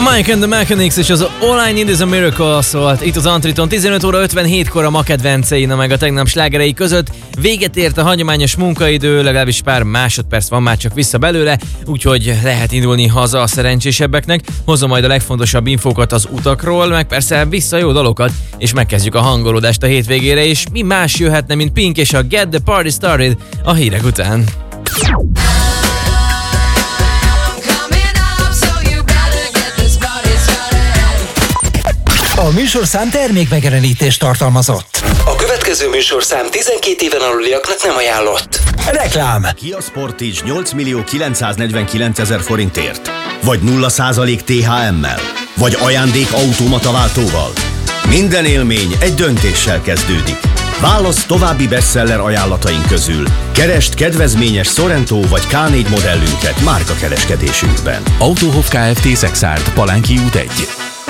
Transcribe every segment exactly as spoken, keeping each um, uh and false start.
Mike and the Mechanics és az All I Need Is a Miracle szólt itt az Antriton. tizenöt óra ötvenhétkor a ma kedvencein, meg a tegnap slágerei között. Véget ért a hagyományos munkaidő, legalábbis pár másodperc van már csak vissza belőle, úgyhogy lehet indulni haza a szerencsésebbeknek. Hozom majd a legfontosabb infókat az utakról, meg persze vissza jó dalokat, és megkezdjük a hangolódást a hétvégére, és mi más jöhetne, mint Pink és a Get the Party Started a hírek után. A műsorszám termékmegjelenítést tartalmazott. A következő műsorszám tizenkét éven aluliaknak nem ajánlott. Reklám. Kia Sportage nyolc millió kilencszáznegyvenkilencezer forintért. Vagy nulla százalék té há emmel. Vagy ajándék automata váltóval. Minden élmény egy döntéssel kezdődik. Válasz további bestseller ajánlataink közül. Keresd kedvezményes Sorento vagy ká négy modellünket márkakereskedésünkben. Autohof Kft. Szexárd, Palánki út egy.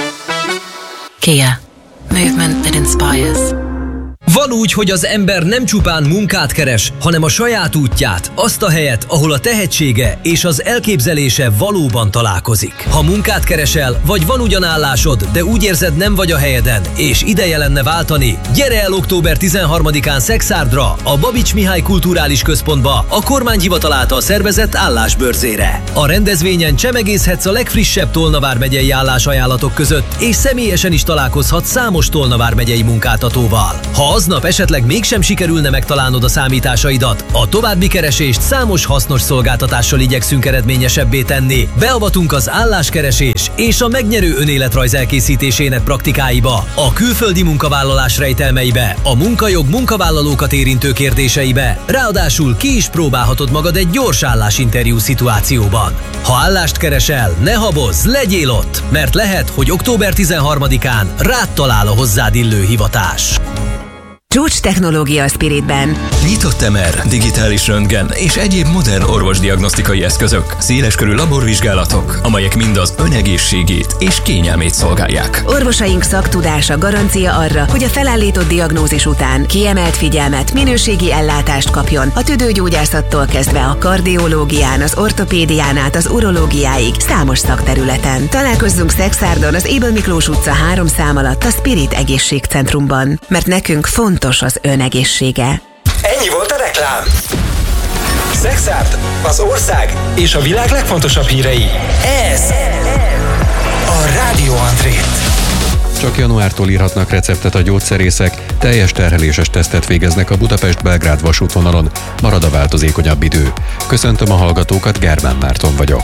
Kia. Movement that inspires. Van úgy, hogy az ember nem csupán munkát keres, hanem a saját útját, azt a helyet, ahol a tehetsége és az elképzelése valóban találkozik. Ha munkát keresel, vagy van ugyan állásod, de úgy érzed nem vagy a helyeden, és ideje lenne váltani, gyere el október tizenharmadikán Szexárdra, a Babics Mihály Kulturális Központba, a kormányhivatal által szervezett állásbörzére. A rendezvényen csemegészhetsz a legfrissebb Tolna vármegyei állásajánlatok között, és személyesen is találkozhatsz számos Tolna vármegyei munkáltatóval. Ha aznap esetleg mégsem sikerülne megtalálnod a számításaidat, a további keresést számos hasznos szolgáltatással igyekszünk eredményesebbé tenni. Beavatunk az álláskeresés és a megnyerő önéletrajz elkészítésének praktikáiba, a külföldi munkavállalás rejtelmeibe, a munkajog munkavállalókat érintő kérdéseibe, ráadásul ki is próbálhatod magad egy gyors állásinterjú szituációban. Ha állást keresel, ne habozz, legyél ott, mert lehet, hogy október tizenharmadikán rád talál a hozzád illő hivatás. Csúcs technológia a Spiritben. Nyitott em er, digitális röntgen és egyéb modern orvosdiagnosztikai eszközök, széleskörű laborvizsgálatok, amelyek mind az önegészségét és kényelmét szolgálják. Orvosaink szaktudása garancia arra, hogy a felállított diagnózis után kiemelt figyelmet, minőségi ellátást kapjon a tüdőgyógyászattól kezdve a kardiológián, az ortopédián át az urológiáig számos szakterületen. Találkozzunk Szexárdon az Ébel Miklós utca három szám alatt a Spirit Egészségcentrumban, mert nekünk fontos az ön egészsége. Ennyi volt a reklám. Szexárd, az ország és a világ legfontosabb hírei. Ez a Rádió Antrét. Csak januártól írhatnak receptet a gyógyszerészek, teljes terheléses tesztet végeznek a Budapest-Belgrád vasútvonalon, marad a változékonyabb idő. Köszöntöm a hallgatókat, Germán Márton vagyok.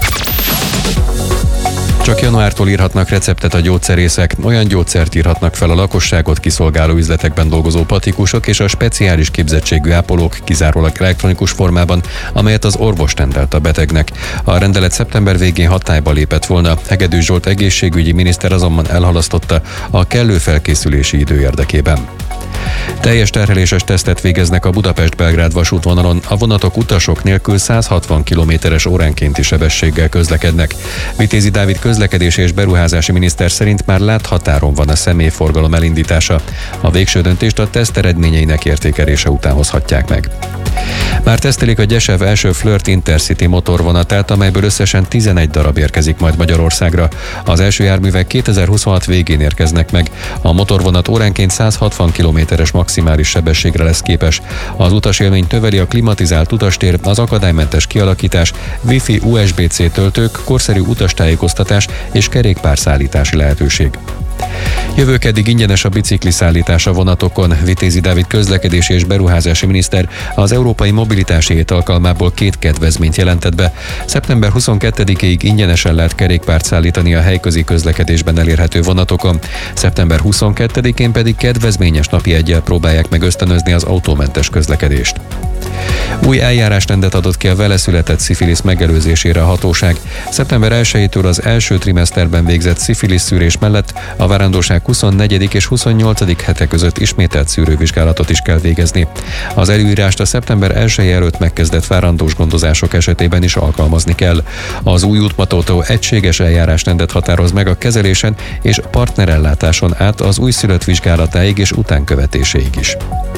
Csak januártól írhatnak receptet a gyógyszerészek, olyan gyógyszert írhatnak fel a lakosságot kiszolgáló üzletekben dolgozó patikusok és a speciális képzettségű ápolók kizárólag elektronikus formában, amelyet az orvos rendelt a betegnek. A rendelet szeptember végén hatályba lépett volna, Hegedűs Zsolt egészségügyi miniszter azonban elhalasztotta a kellő felkészülési idő érdekében. Teljes terheléses tesztet végeznek a Budapest-Belgrád vasútvonalon, a vonatok utasok nélkül száz hatvan kilométeres óránkénti sebességgel közlekednek. Vitézi Dávid közlekedési és beruházási miniszter szerint már láthatáron van a személyforgalom elindítása. A végső döntést a teszt eredményeinek értékelése után hozhatják meg. Már tesztelik a Gyesev első Flirt Intercity motorvonatát, amelyből összesen tizenegy darab érkezik majd Magyarországra. Az első járművek kétezer-huszonhat végén érkeznek meg. A motorvonat óránként száz hatvan kilométeres maximális sebességre lesz képes. Az utasélményt növeli a klimatizált utastér, az akadálymentes kialakítás, Wi-Fi u es bé cé töltők, korszerű utastájékoztatás és kerékpárszállítási lehetőség. Jövő keddig ingyenes a bicikliszállítás a vonatokon. Vitézi Dávid közlekedési és beruházási miniszter az Európai Mobilitási Hét alkalmából két kedvezményt jelentett be. szeptember huszonkettedikéig ingyenesen lehet kerékpárt szállítani a helyközi közlekedésben elérhető vonatokon. szeptember huszonkettedikén pedig kedvezményes napi eggyel próbálják meg ösztönözni az autómentes közlekedést. Új eljárásrendet adott ki a vele született szifilisz megelőzésére a hatóság. szeptember elsejétől az első trimeszterben végzett szifilisz szűrés mellett a várandóság huszonnegyedik és huszonnyolcadik hete között ismételt szűrővizsgálatot is kell végezni. Az előírást a szeptember elseje előtt megkezdett várandós gondozások esetében is alkalmazni kell. Az új útmutató egységes eljárásrendet határoz meg a kezelésen és partnerellátáson át az újszülött vizsgálatáig és utánkövetéséig is.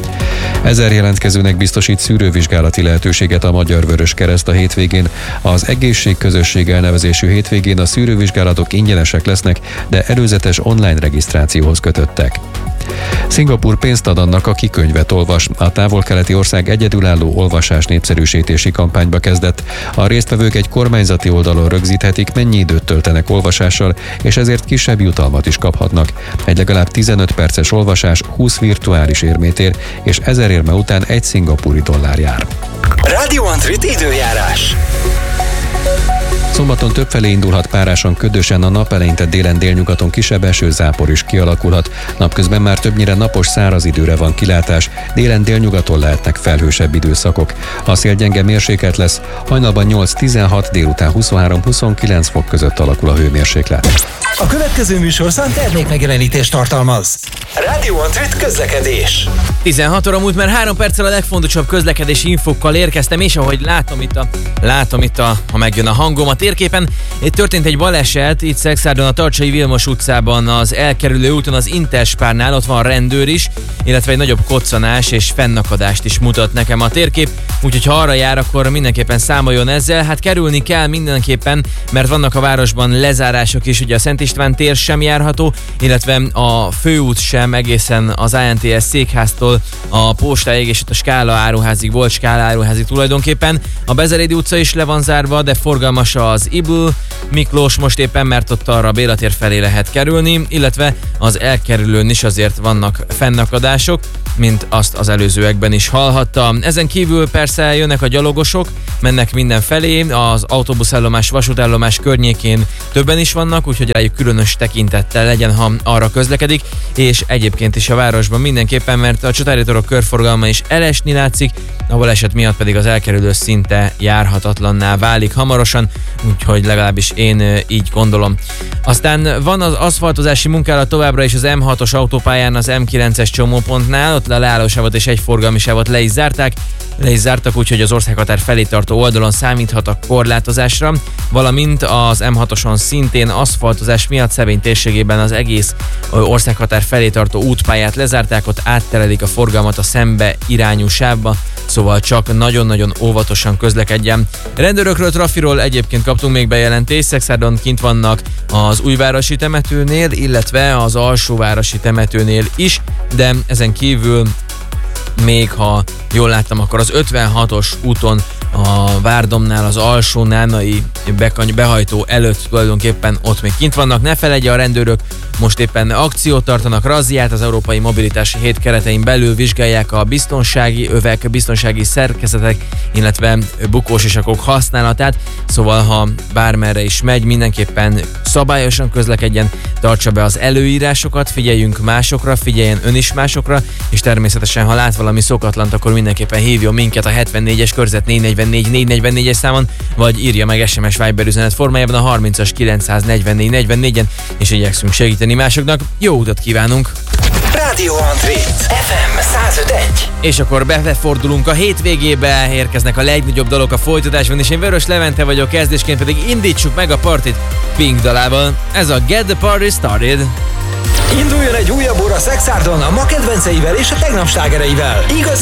Ezer jelentkezőnek biztosít szűrővizsgálati lehetőséget a Magyar Vöröskereszt a hétvégén. Az Egészségközösség elnevezésű hétvégén a szűrővizsgálatok ingyenesek lesznek, de előzetes online regisztrációhoz kötöttek. Szingapúr pénzt ad annak, aki könyvet olvas. A távol-keleti ország egyedülálló olvasás népszerűsítési kampányba kezdett. A résztvevők egy kormányzati oldalon rögzíthetik, mennyi időt töltenek olvasással, és ezért kisebb jutalmat is kaphatnak. Egy legalább tizenöt perces olvasás húsz virtuális érmét ér, és ezer érme után egy szingapúri dollár jár. Rádió Antrit időjárás. Szombaton többfelé indulhat párásan, ködösen, a nap eleinte délen délnyugaton kisebb esőzápor is kialakulhat. Napközben már többnyire napos száraz időre van kilátás, délen délnyugaton lehetnek felhősebb időszakok. A szél gyenge mérsékelt lesz, hajnalban nyolc-tizenhat, délután huszonhárom-huszonkilenc fok között alakul a hőmérséklet. A következő műsorszám termékmegjelenítést tartalmaz. Rádió Antrit közlekedés. tizenhat óra múlt, mert három perccel a legfontosabb közlekedési infókkal érkeztem, és ahogy látom itt a, látom itt a, ha megjön a hangom a térképen, itt történt egy baleset, itt Szexárdon a Tartsai Vilmos utcában az elkerülő úton az Interspárnál, ott van rendőr is, illetve egy nagyobb koccanás és fennakadást is mutat nekem a térkép, úgyhogy ha arra jár, akkor mindenképpen számoljon ezzel, hát kerülni kell mindenképpen, mert vannak a városban lezárások is, ugye a Szent István tér sem járható, illetve a főút sem egészen az á en té es székháztól a postáig és ott a Skála áruházig volt, Skála áruházig tulajdonképpen. A Bezerédi utca is le van zárva, de forgalmas az Ibl Miklós most éppen, mert ott arra a Béla tér felé lehet kerülni, illetve az elkerülőn is azért vannak fennakadások, mint azt az előzőekben is hallhatta. Ezen kívül persze jönnek a gyalogosok, mennek mindenfelé, az autóbuszállomás, vasútállomás környékén többen is vannak, úgyhogy rájuk különös tekintettel legyen, ha arra közlekedik, és egyébként is a városban mindenképpen, mert a Csatári torok körforgalma is elesni látszik, a baleset miatt pedig az elkerülő szinte járhatatlanná válik hamarosan, úgyhogy legalábbis én így gondolom. Aztán van az aszfaltozási munkálat továbbra is az em hatos autópályán, az em kilences csomópontnál, ott a leállósávot és egy forgalmi sávot le is zárták, le is zártak, úgyhogy az országhatár felé tartó oldalon számíthat a korlátozásra, valamint az em hatoson szintén aszfaltozás miatt Szebény térségében az egész országhatár felé tartó útpályát lezárták, ott átterelik a forgalmat a szembe irányú sávba, szóval csak nagyon-nagyon óvatosan közlekedjen. Rendőrökről, trafiról egyébként kaptunk még bejelentést, Szexárdon kint vannak az újvárosi temetőnél, illetve az alsóvárosi temetőnél is, de ezen kívül még ha jól láttam, akkor az ötvenhatos úton a Várdomnál, az alsó nánai behajtó előtt tulajdonképpen ott még kint vannak. Ne feledje, a rendőrök most éppen akciót tartanak, razziát, az Európai Mobilitási Hét keretein belül vizsgálják a biztonsági övek, biztonsági szerkezetek, illetve bukós isakok használatát, szóval ha bármerre is megy, mindenképpen szabályosan közlekedjen, tartsa be az előírásokat, figyeljünk másokra, figyeljen ön is másokra, és természetesen ha lát valami szokatlant, akkor mindenképpen hívjon minket a hetvennégyes körzet négy negyvennégy négy negyvennégyes számon, vagy írja meg es em es Viber üzenet formájában a harmincas kilencszáznegyvennégy negyvennégyen, és igyekszünk segíteni másoknak. Jó utat kívánunk! Rádió Antrit ef em száz öt egy. És akkor befordulunk a hétvégébe, érkeznek a legnagyobb dalok a folytatásban, és én Vörös Levente vagyok, kezdésként pedig indítsuk meg a partit Pink dalával. Ez a Get the Party Started. Induljon egy újabb óra Szexárdon a ma kedvenceivel és a tegnap slágereivel. Igazi